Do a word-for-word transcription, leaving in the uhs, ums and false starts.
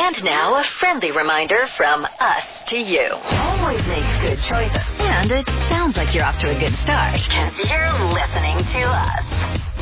And now a friendly reminder from us to you. Always make good choices. And it sounds like you're off to a good start because you're listening to us.